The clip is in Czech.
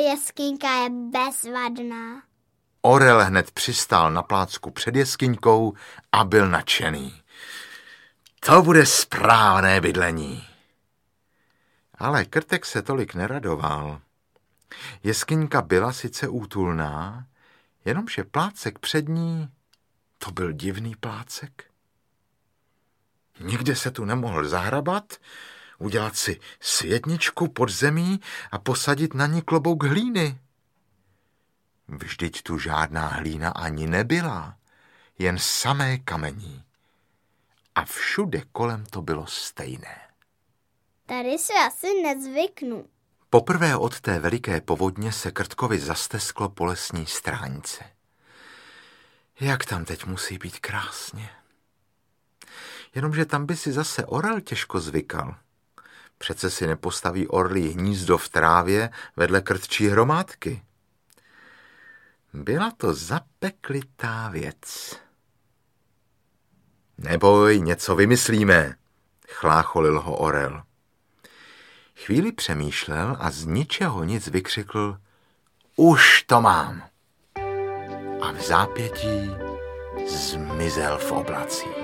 Jeskyňka je bezvadná. Orel hned přistál na plácku před jeskyňkou a byl nadšený. To bude správné bydlení. Ale Krtek se tolik neradoval. Jeskyňka byla sice útulná, jenomže plácek před ní, to byl divný plácek. Nikde se tu nemohl zahrabat, udělat si světničku pod zemí a posadit na ní klobouk hlíny. Vždyť tu žádná hlína ani nebyla, jen samé kamení. A všude kolem to bylo stejné. Tady si asi nezvyknu. Poprvé od té veliké povodně se Krtkovi zastesklo po lesní stráňce. Jak tam teď musí být krásně. Jenomže tam by si zase orel těžko zvykal. Přece si nepostaví orlí hnízdo v trávě vedle krtčí hromádky. Byla to zapeklitá věc. Neboj, něco vymyslíme, chlácholil ho orel. Chvíli přemýšlel a z ničeho nic vykřikl: Už to mám! A v zápětí zmizel v oblacích.